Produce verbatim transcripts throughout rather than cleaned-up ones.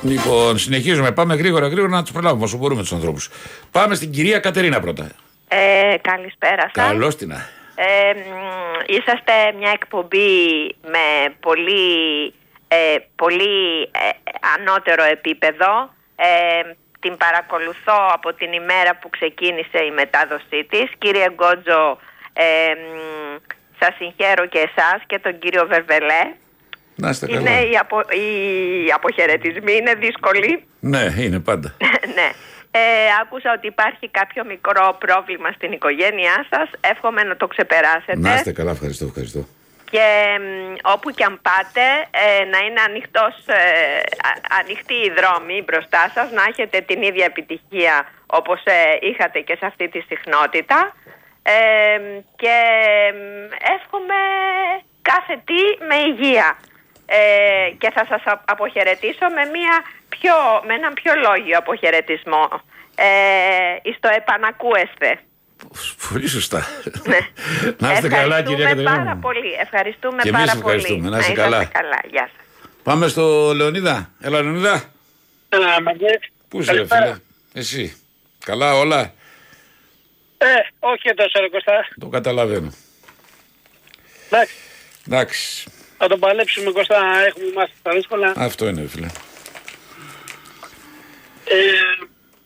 Λοιπόν, συνεχίζουμε. Πάμε γρήγορα, γρήγορα να του προλάβουμε όσο μπορούμε του ανθρώπου. Πάμε στην κυρία Κατερίνα πρώτα. Ε, καλησπέρα σας. Καλώς την. Ε, είσαστε μια εκπομπή με πολύ, ε, πολύ ε, ανώτερο επίπεδο. Ε, την παρακολουθώ από την ημέρα που ξεκίνησε η μετάδοσή της. Κύριε Γκότζο, ε, σας συγχαίρω και εσάς και τον κύριο Βερβελέ. Να είστε καλά. Είναι οι, απο, οι αποχαιρετισμοί είναι δύσκολοι. Ναι, είναι πάντα. Ναι. Ε, άκουσα ότι υπάρχει κάποιο μικρό πρόβλημα στην οικογένειά σας. Εύχομαι να το ξεπεράσετε. Να είστε καλά, ευχαριστώ, ευχαριστώ. Και μ, όπου και αν πάτε, ε, να είναι ανοιχτός, ε, α, ανοιχτοί οι δρόμοι μπροστά σας, να έχετε την ίδια επιτυχία όπως ε, είχατε και σε αυτή τη συχνότητα. Ε, και μ, εύχομαι κάθε τι με υγεία. Ε, και θα σας αποχαιρετήσω με, μια πιο, με έναν πιο λόγιο αποχαιρετισμό. Ε, στο επανακούεστε. Πολύ σωστά. Ναι. Να είστε καλά, κυρία Κατερίνα. Πάρα πολύ. Ευχαριστούμε και πάρα εμείς ευχαριστούμε. πολύ. Να είστε καλά. καλά. Γεια σας. Πάμε στο Λεωνίδα. Έλα, Λεωνίδα. Έλα, Μαγκέ. Πού είσαι, φίλε? Εσύ. Καλά όλα? Ε, όχι τόσο, ρε Κωστά. Το καταλαβαίνω. Εντάξει. Εντάξει. Θα τον παλέψουμε, Κωστά, έχουμε είμαστε στα δύσκολα. Αυτό είναι, φίλε. Ε,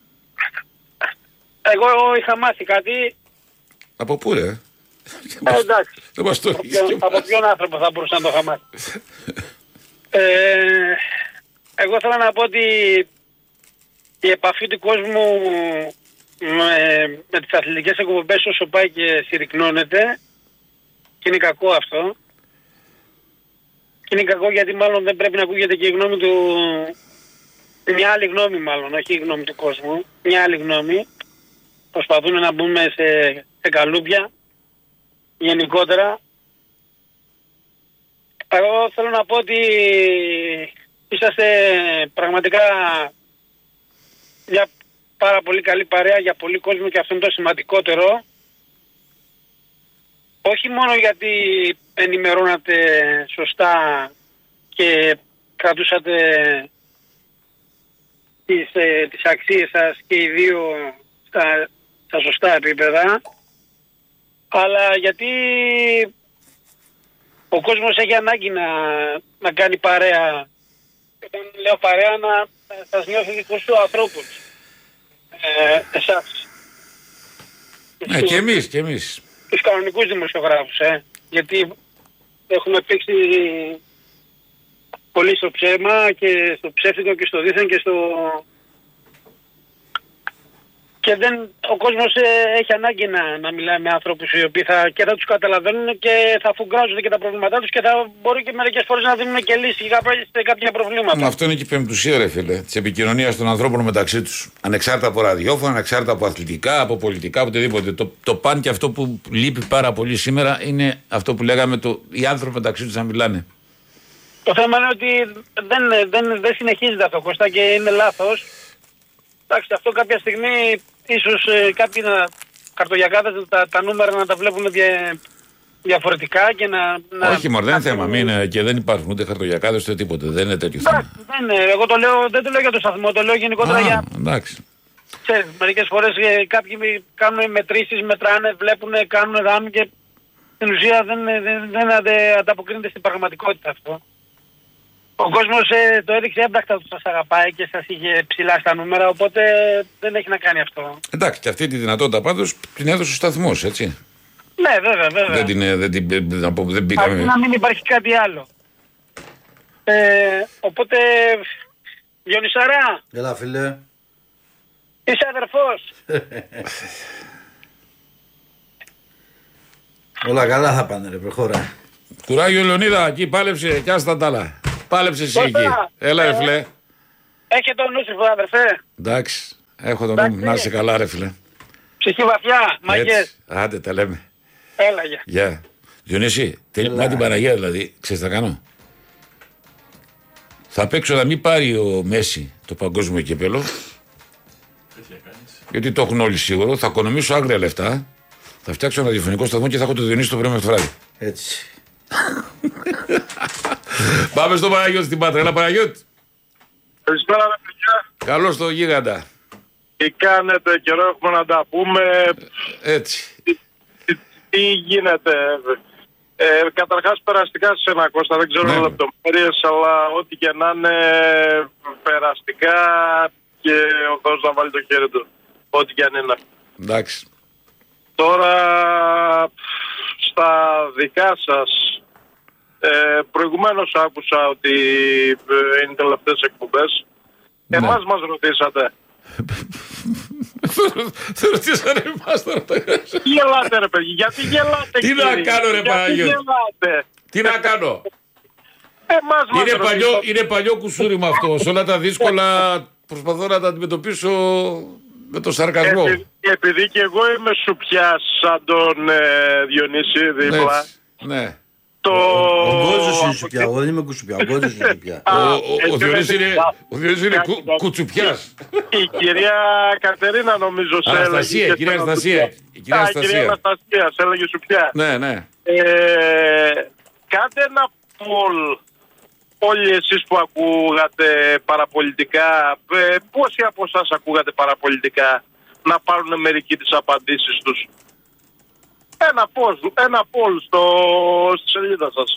εγώ είχα μάθει κάτι. Από πού, ρε? Ε, εντάξει. Δεν μας το από, ποιον, από ποιον άνθρωπο θα μπορούσα να το είχα μάθει. ε, εγώ θέλω να πω ότι η επαφή του κόσμου με, με τις αθλητικές εκπομπές όσο πάει και συρρυκνώνεται, και είναι κακό αυτό. Και είναι κακό γιατί μάλλον δεν πρέπει να ακούγεται και η γνώμη του, μια άλλη γνώμη μάλλον, όχι η γνώμη του κόσμου, μια άλλη γνώμη. Προσπαθούν να μπούμε σε, σε καλούπια γενικότερα. Εγώ θέλω να πω ότι είσαστε πραγματικά μια πάρα πολύ καλή παρέα για πολύ κόσμο και αυτό είναι το σημαντικότερο. Όχι μόνο γιατί ενημερώνατε σωστά και κρατούσατε τις, ε, τις αξίες σας και οι δύο στα, στα σωστά επίπεδα, αλλά γιατί ο κόσμος έχει ανάγκη να, να κάνει παρέα. Όταν λέω παρέα, να σας νιώθει δικούς του ανθρώπους. Ε, εσάς. Ναι, και εμείς, και εμείς. Τους κανονικούς δημοσιογράφους, ε. Γιατί έχουμε πήξει πολύ στο ψέμα και στο ψεύτικο και στο δίθεν και στο... Και δεν, ο κόσμος ε, έχει ανάγκη να, να μιλάει με άνθρωπους οι οποίοι θα, και θα τους καταλαβαίνουν και θα φουγκράζουν και τα προβλήματά τους και θα μπορεί και μερικές φορές να δίνουν και λύσεις σε κάποια προβλήματα. Μα αυτό είναι και η πεμπτουσία, ρε φίλε, της επικοινωνίας των ανθρώπων μεταξύ τους. Ανεξάρτητα από ραδιόφωνα, ανεξάρτητα από αθλητικά, από πολιτικά, από οτιδήποτε. Το, το παν και αυτό που λείπει πάρα πολύ σήμερα είναι αυτό που λέγαμε, το, οι άνθρωποι μεταξύ τους να μιλάνε. Το θέμα είναι ότι δεν, δεν, δεν συνεχίζεται αυτό, Κωστά, και είναι λάθος. Εντάξει, αυτό κάποια στιγμή ίσως ε, κάποιοι να, καρτογιακάδες τα, τα νούμερα να τα βλέπουν δια, διαφορετικά και να... να όχι μωρέ, δεν είναι θέμα. Μην, και δεν υπάρχουν ούτε χαρτογιακάδες ούτε τίποτε. Δεν είναι τέτοιο θέμα. Δεν είναι. Εγώ το λέω, δεν το λέω για το σταθμό, το λέω γενικότερα. Α, για... εντάξει. Ξέρεις, μερικές φορές ε, κάποιοι κάνουν μετρήσεις, μετράνε, βλέπουν, κάνουν δάμοι και στην ουσία δεν, δεν, δεν ανταποκρίνεται στην πραγματικότητα αυτό. Ο κόσμος ε, το έδειξε έμπρακτα ότι σας αγαπάει και σας είχε ψηλά στα νούμερα, οπότε δεν έχει να κάνει αυτό. Εντάξει, και αυτή τη δυνατότητα πάντως την έδωσε ο σταθμός, έτσι. Ναι, βέβαια, βέβαια. Δεν, την, δεν, την, δεν, δεν πήγαμε... Αρκεί να μην υπάρχει κάτι άλλο. Ε, οπότε, Διονυσαρά. Έλα, φίλε. Είσαι αδερφός. Όλα καλά θα πάνε, ρε, προχώρα. Κουράγιο, Λεωνίδα, εκεί πάλεψε κι άστα τα άλλα. Πάλεψε εσύ εκεί. Έλα, ρε φίλε. Έχει τον νου σου, αδερφέ. Εντάξει, έχω τον νου μου. Να είσαι καλά, ρε φίλε. Ψυχή βαθιά, μαγιές. Άντε, τα λέμε. Έλα, γεια. Γεια. Διονύση, τελικά την Παναγία δηλαδή, ξέρεις τι θα κάνω. Θα παίξω να μην πάρει ο Μέση το παγκόσμιο κύπελο. Γιατί το έχουν όλοι σίγουρο. Θα οικονομήσω άγρια λεφτά. Θα φτιάξω ένα ραδιοφωνικό σταθμό και θα έχω το Διονύση το πρωί μέχρι το βράδυ. Έτσι. Πάμε στο Παναγιώτη στην Πάτρα. Έλα, Παναγιώτη. Καλησπέρα, ρε παιδιά. Καλώς το γίγαντα. Τι κάνετε, καιρό έχουμε να τα πούμε. Έτσι. Τι, τι, τι γίνεται. Ε, καταρχάς περαστικά σε ένα, Κώστα, δεν ξέρω ναι. λεπτομέρειες, αλλά ό,τι και να είναι περαστικά και ο Θεός να βάλει το χέρι του. Ό,τι και αν είναι. Εντάξει. Τώρα στα δικά σας, ε, προηγουμένως άκουσα ότι ε, είναι τελευταίες εκπομπές. Ναι. Εμάς μας ρωτήσατε. Θα ρωτήσανε εμάς τώρα. Γελάτε ρε παιδί, γιατί γελάτε? Τι να κάνω ρε Παναγιώτη? Τι να κάνω? Εμάς μας Είναι παλιό, ρωτήσατε. είναι παλιό κουσούρι με αυτό. Σε όλα τα δύσκολα προσπαθώ να τα αντιμετωπίσω με το σαρκασμό. Επει, επειδή και εγώ είμαι σουπιάς σαν τον ε, Διονύση δίπλα. Έτσι, ναι. Το... Ο Γκόζος είναι σουπιά, εγώ δεν είμαι κουσουπιά, ο Γκόζος είναι σουπιά. Ο, Α, ο, ο, έτσι Διονύσης λέτε, είναι, ο Διονύσης είναι κου, κουτσουπιάς. Η κυρία Κατερίνα νομίζω σε έλεγε. Αναστασία, και η κυρία σε ένα Αναστασία. σουπιά. Η κυρία Α, η κυρία Αναστασία. Αναστασία σε έλεγε σουπιά. Ναι, ναι. Ε, κάντε ένα poll όλοι εσείς που ακούγατε παραπολιτικά, ε, πόσοι από εσάς ακούγατε παραπολιτικά, να πάρουν μερικοί τις απαντήσεις τους. Ένα poll, ένα poll στο, στη σελίδα σας.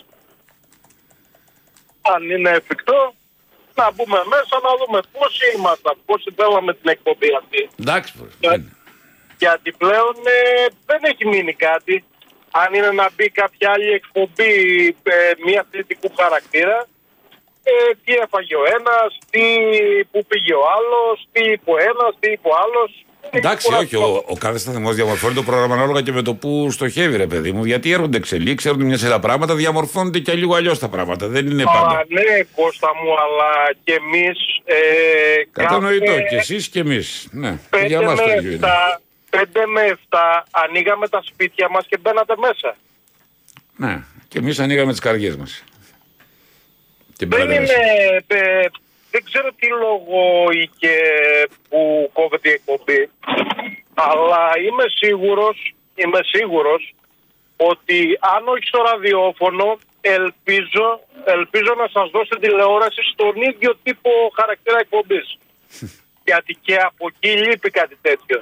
Αν είναι εφικτό, να μπούμε μέσα να δούμε πόσοι ήμασταν, πόσοι θέλαμε την εκπομπή αυτή. Εντάξει. Για, γιατί πλέον ε, δεν έχει μείνει κάτι. Αν είναι να μπει κάποια άλλη εκπομπή ε, μη αθλητικού χαρακτήρα, ε, τι έφαγε ο ένας, τι, που πήγε ο άλλος, τι είπε ο ένας, τι είπε ο άλλος. Εντάξει, όχι. Ο, ο κάθε σταθμός διαμορφώνει το πρόγραμμα ανάλογα και με το που στοχεύει, ρε παιδί μου. Γιατί έρχονται εξελίξεις, έρχονται μια σειρά πράγματα, διαμορφώνονται και λίγο αλλιώς τα πράγματα. Δεν είναι πάντα. Α, ναι, Κώστα μου, αλλά και εμείς. Ε, Κατανοητό. κάθε... Και εσείς και εμείς. Ναι, πέντε για μας το ίδιο είναι. πέντε με επτά ανοίγαμε τα σπίτια μας και μπαίνατε μέσα. Ναι, και εμείς ανοίγαμε τις καρδιές μας. Και Δεν μπαίνατε είναι. μέσα. Ε, δεν ξέρω τι λόγο είχε που κόβεται η εκπομπή, αλλά είμαι σίγουρος, είμαι σίγουρος ότι αν όχι στο ραδιόφωνο, ελπίζω, ελπίζω να σας δώσω τηλεόραση στον ίδιο τύπο χαρακτήρα εκπομπής. Γιατί και από εκεί λείπει κάτι τέτοιο.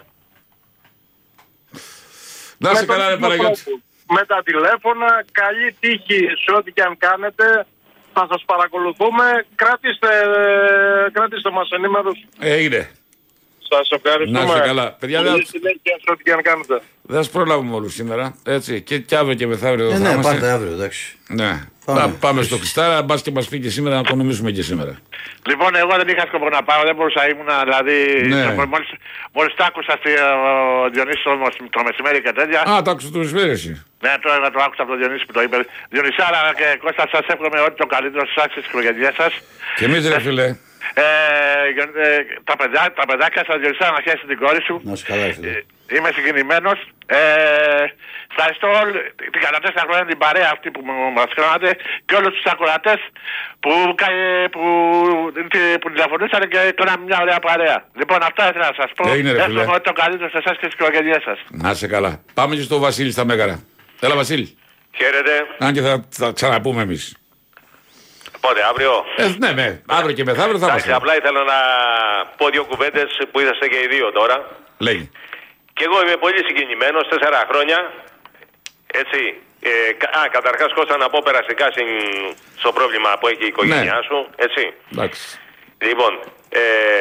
Να σε Με τον καλά, ρε ίδιο Παναγιώτη. τρόπο. Με τα τηλέφωνα, καλή τύχη σε ό,τι και αν κάνετε. Θα σας παρακολουθούμε. Κρατήστε, κρατήστε μας ενήμερους. Έγινε. Σας ευχαριστούμε. Να είστε καλά. Παιδιά, Καλή δεν- συνέχεια σε ό,τι και αν κάνετε. Δεν σας προλάβουμε όλους σήμερα. Έτσι. Και, και αύριο και μεθαύριο Ναι, θα ναι, είμαστε. πάρτε αύριο, εντάξει. Ναι. Πάμε. Πάμε, πάμε στο Χριστάρα, μπας και μας πει και σήμερα να οικονομήσουμε και σήμερα. Λοιπόν, εγώ δεν είχα σκοπό να πάω, δεν μπορούσα, ήμουν δηλαδή. Ναι. Μόλις, μόλις τ' άκουσα στη, ο Διονύσης όμως το μεσημέρι και τέτοια. Α, το άκουσα το μεσημέρι εσύ. Ναι, τώρα να το άκουσα από τον Διονύση που το είπε. Διονυσάρα και Κώστα, σας εύχομαι ό,τι το καλύτερο στις άξιες της οικογένειάς σας. Και εμείς ρε φίλε. Ε, ε, τα, παιδιά, τα παιδάκια σας, Διονυσάρα, να χαίρεσαι την κόρη σου. Να είσαι καλά, φίλε. Ε, Είμαι συγκινημένος. Ε, ευχαριστώ όλη την κατά τέσσερα χρόνια την παρέα αυτή που μου- μας κάνατε και όλους τους ακροατές που, κα- που, που τηλεφωνήσατε και κάναμε μια ωραία παρέα. Λοιπόν, αυτά ήθελα να σας πω. Έγινε, ρε φίλε. Εύχομαι ό,τι το καλύτερο σε εσάς και στις οικογένειές σας. Να είσαι καλά. Πάμε και στο Βασίλη στα Μέγαρα. Έλα Βασίλη. Χαίρετε. Αν και θα, θα ξαναπούμε εμείς. Πότε, αύριο. Ε, ναι, ναι. Αύριο και μεθαύριο θα Εντάξει, είμαστε. απλά ήθελα να πω δύο κουβέντες που είσαστε και οι δύο τώρα. Λέγει. Και εγώ είμαι πολύ συγκινημένος, τέσσερα χρόνια. Έτσι. Ε, κα- α, καταρχάς Κώστα να πω περαστικά στην, στο πρόβλημα που έχει η οικογένειά Ναι. σου. Έτσι. Εντάξει. Λοιπόν, ε,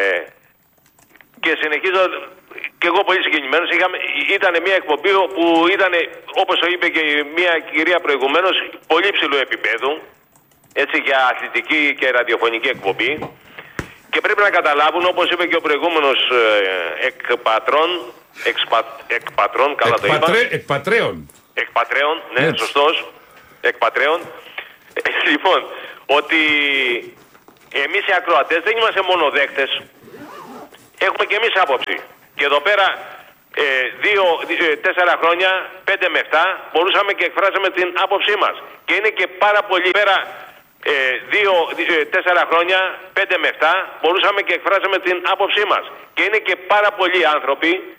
και συνεχίζω και εγώ πολύ συγκινημένος. Είχαμε, ήταν μια εκπομπή που ήταν, όπως το είπε και μια κυρία προηγουμένως, πολύ ψηλού επίπεδου. Έτσι, για αθλητική και ραδιοφωνική εκπομπή. Και πρέπει να καταλάβουν, όπως είπε και ο προηγούμενος ε, εκπατρών, εξπα, εκπατρών, καλά το είπα. Εκπατρέ, εκπατρέων. Εκπατρέων, ναι, Έτσι. σωστός. Εκπατρέων. Ε, λοιπόν, ότι εμείς οι ακροατές δεν είμαστε μόνο δέκτες. Έχουμε και εμείς άποψη. Και εδώ πέρα, ε, δύο, ε, τέσσερα χρόνια, πέντε με επτά, μπορούσαμε και εκφράσαμε την άποψή μας. Και είναι και πάρα πολύ πέρα, ε, δύο, ε, τέσσερα χρόνια, πέντε με επτά, μπορούσαμε και εκφράσαμε την άποψή μας. Και είναι και πάρα πολλοί άνθρωποι